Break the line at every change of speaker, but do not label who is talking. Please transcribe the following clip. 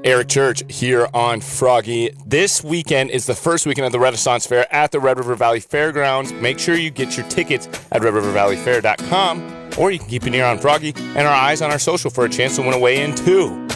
Eric Church here on Froggy. This weekend is the first weekend of the Renaissance Fair at the Red River Valley Fairgrounds. Make sure you get your tickets at redrivervalleyfair.com, or you can keep an ear on Froggy and our eyes on our social for a chance to win a way in too.